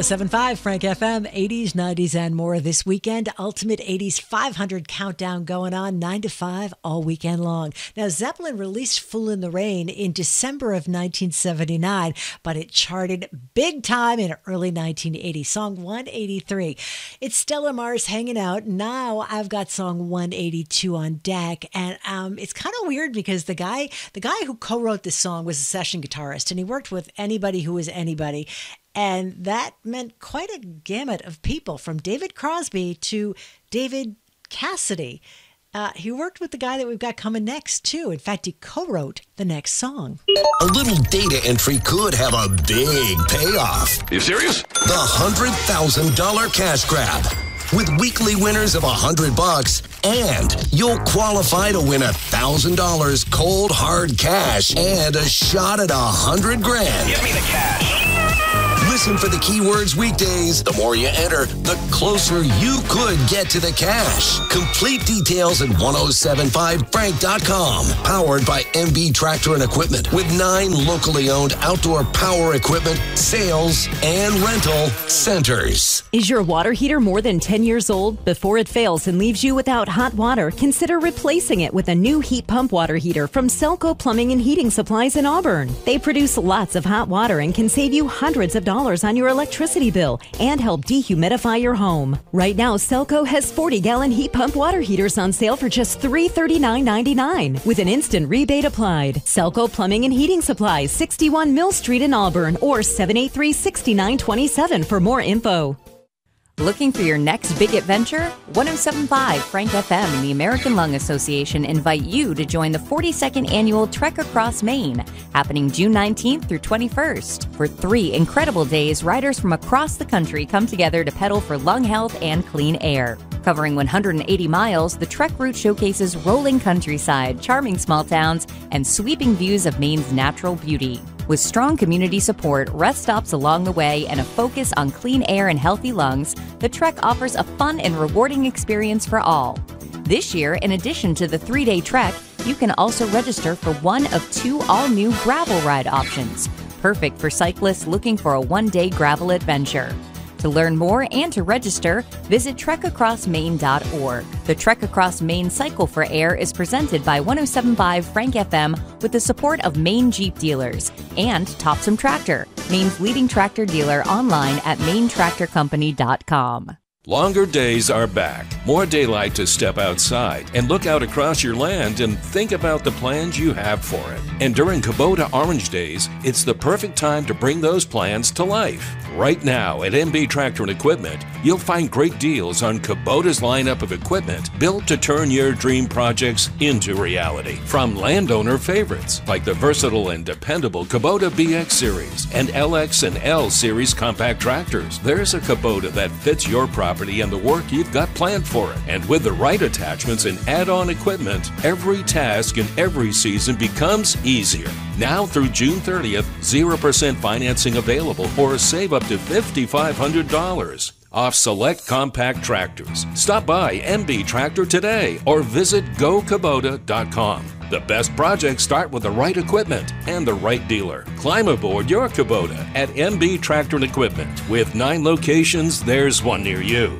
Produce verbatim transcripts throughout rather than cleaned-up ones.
seven point five Frank F M, eighties, nineties, and more this weekend. Ultimate eighties five hundred countdown going on nine to five all weekend long. Now, Zeppelin released Fool in the Rain in December of nineteen seventy-nine, but it charted big time in early nineteen eighty. Song one eighty-three. It's Stella Mars hanging out. Now I've got song one eighty-two on deck, and um, it's kind of weird because the guy, the guy who co-wrote this song was a session guitarist, and he worked with anybody who was anybody. And that meant quite a gamut of people, from David Crosby to David Cassidy. Uh, he worked with the guy that we've got coming next, too. In fact, he co-wrote the next song. A little data entry could have a big payoff. You serious? The one hundred thousand dollars cash grab. With weekly winners of one hundred bucks, and you'll qualify to win one thousand dollars cold hard cash and a shot at one hundred grand. Give me the cash. Listen for the keywords weekdays. The more you enter, the closer you could get to the cash. Complete details at ten seventy-five frank dot com. Powered by M B Tractor and Equipment, with nine locally owned outdoor power equipment, sales, and rental centers. Is your water heater more than ten years old? Before it fails and leaves you without hot water, consider replacing it with a new heat pump water heater from Selco Plumbing and Heating Supplies in Auburn. They produce lots of hot water and can save you hundreds of dollars on your electricity bill and help dehumidify your home. Right now, Selco has forty gallon heat pump water heaters on sale for just three hundred thirty-nine dollars and ninety-nine cents with an instant rebate applied. Selco Plumbing and Heating Supplies, sixty-one Mill Street in Auburn, or seven eight three, six nine two seven for more info. Looking for your next big adventure? one oh seven point five Frank F M and the American Lung Association invite you to join the forty-second annual Trek Across Maine, happening June nineteenth through twenty-first. For three incredible days, riders from across the country come together to pedal for lung health and clean air. Covering one hundred eighty miles, the Trek route showcases rolling countryside, charming small towns, and sweeping views of Maine's natural beauty. With strong community support, rest stops along the way, and a focus on clean air and healthy lungs, the Trek offers a fun and rewarding experience for all. This year, in addition to the three-day trek, you can also register for one of two all-new gravel ride options, perfect for cyclists looking for a one-day gravel adventure. To learn more and to register, visit trek across maine dot org. The Trek Across Maine Cycle for Air is presented by one oh seven point five Frank F M with the support of Maine Jeep Dealers and Topsom Tractor, Maine's leading tractor dealer, online at maine tractor company dot com. Longer days are back. More daylight to step outside and look out across your land and think about the plans you have for it. And during Kubota Orange Days, it's the perfect time to bring those plans to life. Right now at M B Tractor and Equipment, you'll find great deals on Kubota's lineup of equipment built to turn your dream projects into reality. From landowner favorites like the versatile and dependable Kubota B X Series and L X and L Series compact tractors, there's a Kubota that fits your property and the work you've got planned for it. And with the right attachments and add-on equipment, every task and every season becomes easier. Now through June thirtieth, zero percent financing available, or save up to five thousand five hundred dollars off select compact tractors. Stop by M B Tractor today or visit go kubota dot com. The best projects start with the right equipment and the right dealer. Climb aboard your Kubota at M B Tractor and Equipment. With nine locations, there's one near you.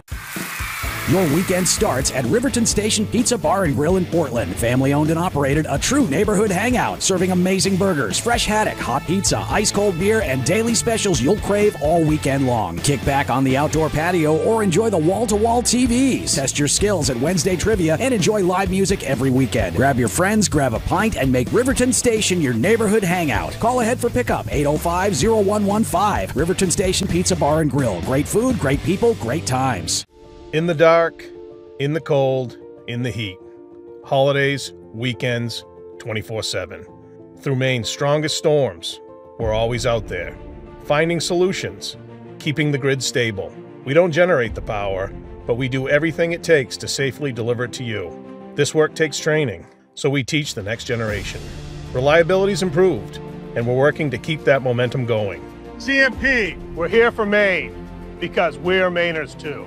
Your weekend starts at Riverton Station Pizza Bar and Grill in Portland. Family owned and operated, a true neighborhood hangout, serving amazing burgers, fresh haddock, hot pizza, ice cold beer, and daily specials you'll crave all weekend long. Kick back on the outdoor patio or enjoy the wall-to-wall T Vs. Test your skills at Wednesday Trivia and enjoy live music every weekend. Grab your friends, grab a pint, and make Riverton Station your neighborhood hangout. Call ahead for pickup, eight oh five, oh one one five. Riverton Station Pizza Bar and Grill. Great food, great people, great times. In the dark, in the cold, in the heat. Holidays, weekends, twenty-four seven. Through Maine's strongest storms, we're always out there, finding solutions, keeping the grid stable. We don't generate the power, but we do everything it takes to safely deliver it to you. This work takes training, so we teach the next generation. Reliability's improved, and we're working to keep that momentum going. C M P, we're here for Maine, because we're Mainers too.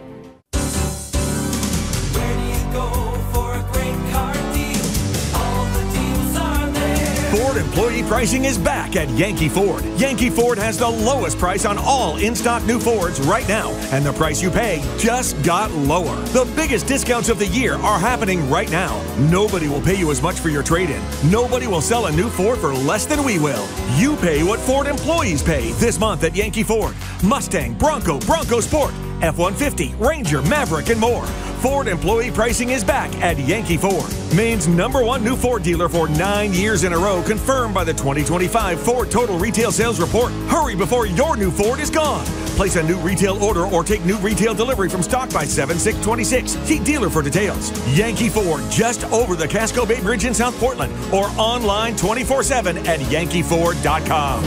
Ford employee pricing is back at Yankee Ford. Yankee Ford has the lowest price on all in-stock new Fords right now, and the price you pay just got lower. The biggest discounts of the year are happening right now. Nobody will pay you as much for your trade-in. Nobody will sell a new Ford for less than we will. You pay what Ford employees pay this month at Yankee Ford. Mustang, Bronco, Bronco Sport, F one fifty, Ranger, Maverick, and more. Ford employee pricing is back at Yankee Ford. Maine's number one new Ford dealer for nine years in a row, confirmed by the twenty twenty-five Ford Total Retail Sales Report. Hurry before your new Ford is gone. Place a new retail order or take new retail delivery from stock by seven six twenty-six. See dealer for details. Yankee Ford, just over the Casco Bay Bridge in South Portland, or online twenty-four seven at yankee ford dot com.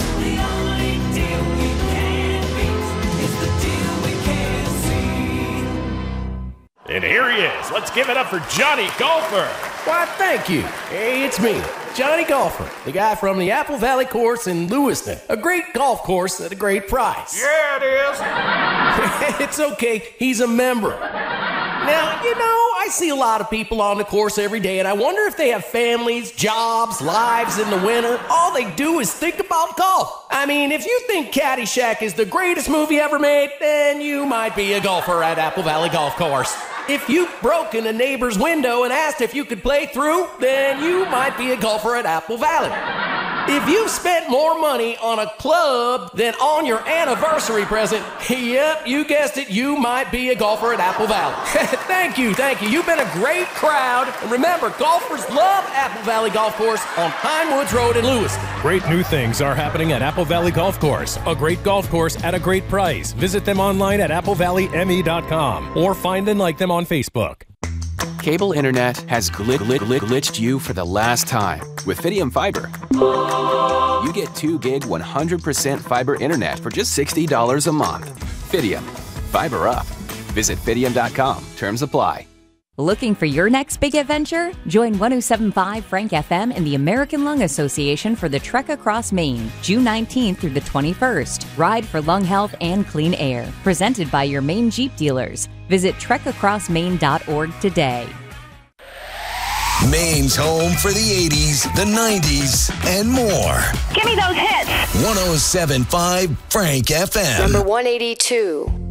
And here he is. Let's give it up for Johnny Golfer. Why, thank you. Hey, it's me, Johnny Golfer, the guy from the Apple Valley Course in Lewiston. A great golf course at a great price. Yeah, it is. It's okay. He's a member. Now, you know, I see a lot of people on the course every day, and I wonder if they have families, jobs, lives in the winter. All they do is think about golf. I mean, if you think Caddyshack is the greatest movie ever made, then you might be a golfer at Apple Valley Golf Course. If you've broken a neighbor's window and asked if you could play through, then you might be a golfer at Apple Valley. If you've spent more money on a club than on your anniversary present, yep, you guessed it, you might be a golfer at Apple Valley. Thank you, thank you. You've been a great crowd. And remember, golfers love Apple Valley Golf Course on Pine Woods Road in Lewiston. Great new things are happening at Apple Valley Golf Course. A great golf course at a great price. Visit them online at apple valley m e dot com or find and like them on Facebook. Cable internet has gl- gl- gl- glitched you for the last time. With Fidium Fiber, you get two gig one hundred percent fiber internet for just sixty dollars a month. Fidium. Fiber up. Visit fidium dot com. Terms apply. Looking for your next big adventure? Join one oh seven point five Frank F M and the American Lung Association for the Trek Across Maine, June nineteenth through the twenty-first. Ride for lung health and clean air. Presented by your Maine Jeep dealers. Visit trek across maine dot org today. Maine's home for the eighties, the nineties, and more. Give me those hits. one oh seven point five Frank F M. Number one eighty-two.